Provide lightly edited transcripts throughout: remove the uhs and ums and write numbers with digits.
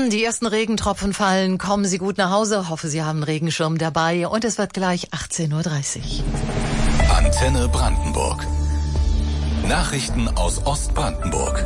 Die ersten Regentropfen fallen. Kommen Sie gut nach Hause. Hoffe, Sie haben einen Regenschirm dabei. Und es wird gleich 18:30 Uhr. Antenne Brandenburg. Nachrichten aus Ostbrandenburg.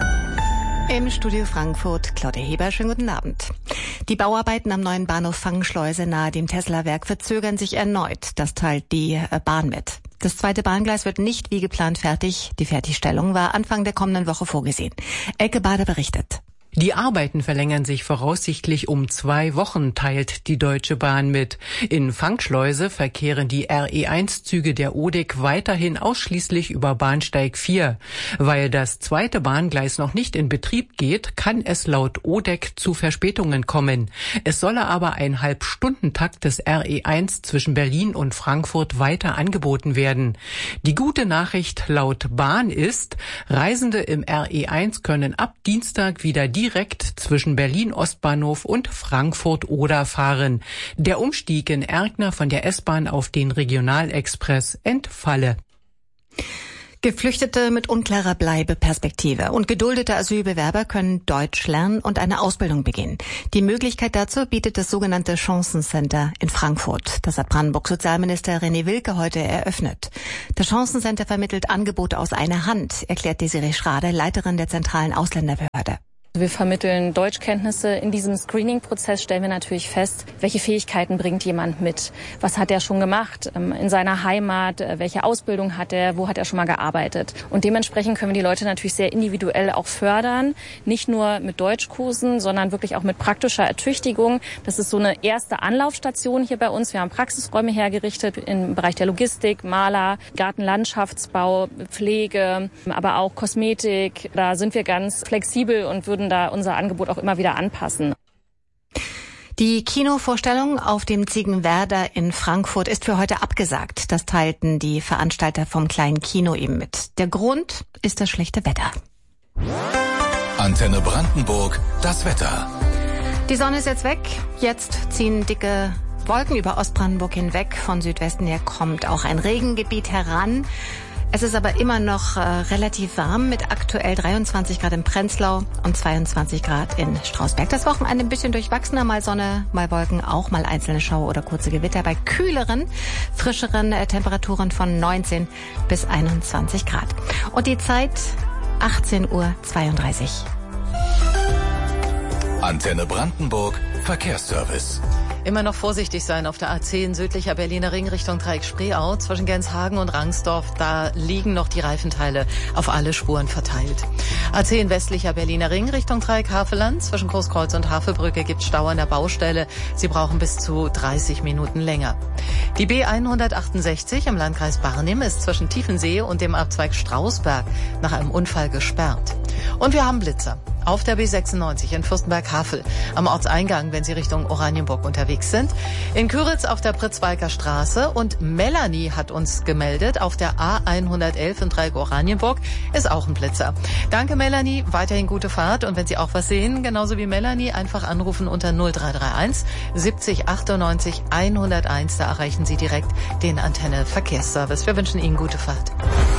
Im Studio Frankfurt, Claudia Heber, schönen guten Abend. Die Bauarbeiten am neuen Bahnhof Fangschleuse nahe dem Tesla-Werk verzögern sich erneut. Das teilt die Bahn mit. Das zweite Bahngleis wird nicht wie geplant fertig. Die Fertigstellung war Anfang der kommenden Woche vorgesehen. Elke Bader berichtet. Die Arbeiten verlängern sich voraussichtlich um 2 Wochen, teilt die Deutsche Bahn mit. In Fangschleuse verkehren die RE1-Züge der ODEC weiterhin ausschließlich über Bahnsteig 4. Weil das zweite Bahngleis noch nicht in Betrieb geht, kann es laut ODEC zu Verspätungen kommen. Es solle aber ein Halbstundentakt des RE1 zwischen Berlin und Frankfurt weiter angeboten werden. Die gute Nachricht laut Bahn ist, Reisende im RE1 können ab Dienstag wieder direkt zwischen Berlin-Ostbahnhof und Frankfurt-Oder fahren. Der Umstieg in Erkner von der S-Bahn auf den Regionalexpress entfalle. Geflüchtete mit unklarer Bleibeperspektive und geduldete Asylbewerber können Deutsch lernen und eine Ausbildung beginnen. Die Möglichkeit dazu bietet das sogenannte Chancencenter in Frankfurt. Das hat Brandenburgs Sozialminister René Wilke heute eröffnet. Das Chancencenter vermittelt Angebote aus einer Hand, erklärt Desiree Schrade, Leiterin der zentralen Ausländerbehörde. Wir vermitteln Deutschkenntnisse. In diesem Screening-Prozess stellen wir natürlich fest, welche Fähigkeiten bringt jemand mit. Was hat er schon gemacht in seiner Heimat? Welche Ausbildung hat er? Wo hat er schon mal gearbeitet? Und dementsprechend können wir die Leute natürlich sehr individuell auch fördern. Nicht nur mit Deutschkursen, sondern wirklich auch mit praktischer Ertüchtigung. Das ist so eine erste Anlaufstation hier bei uns. Wir haben Praxisräume hergerichtet im Bereich der Logistik, Maler, Gartenlandschaftsbau, Pflege, aber auch Kosmetik. Da sind wir ganz flexibel und würden da unser Angebot auch immer wieder anpassen. Die Kinovorstellung auf dem Ziegenwerder in Frankfurt ist für heute abgesagt. Das teilten die Veranstalter vom kleinen Kino eben mit. Der Grund ist das schlechte Wetter. Antenne Brandenburg, das Wetter. Die Sonne ist jetzt weg. Jetzt ziehen dicke Wolken über Ostbrandenburg hinweg. Von Südwesten her kommt auch ein Regengebiet heran. Es ist aber immer noch relativ warm mit aktuell 23 Grad in Prenzlau und 22 Grad in Strausberg. Das Wochenende ein bisschen durchwachsener, mal Sonne, mal Wolken, auch mal einzelne Schauer oder kurze Gewitter bei kühleren, frischeren Temperaturen von 19 bis 21 Grad. Und die Zeit 18:32 Uhr. Antenne Brandenburg, Verkehrsservice. Immer noch vorsichtig sein auf der A10 südlicher Berliner Ring Richtung Dreieck-Spreeau. Zwischen Genshagen und Rangsdorf, da liegen noch die Reifenteile auf alle Spuren verteilt. A10 westlicher Berliner Ring Richtung Dreieck-Havelland. Zwischen Großkreuz und Havelbrücke gibt Stau an der Baustelle. Sie brauchen bis zu 30 Minuten länger. Die B168 im Landkreis Barnim ist zwischen Tiefensee und dem Abzweig Strausberg nach einem Unfall gesperrt. Und wir haben Blitzer auf der B96 in Fürstenberg-Havel am Ortseingang, wenn Sie Richtung Oranienburg unterwegs sind. In Küritz auf der Pritzwalker Straße. Und Melanie hat uns gemeldet, auf der A111 in Dreieck Oranienburg ist auch ein Blitzer. Danke Melanie, weiterhin gute Fahrt. Und wenn Sie auch was sehen, genauso wie Melanie, einfach anrufen unter 0331 70 98 101. Da erreichen Sie direkt den Antenne Verkehrsservice. Wir wünschen Ihnen gute Fahrt.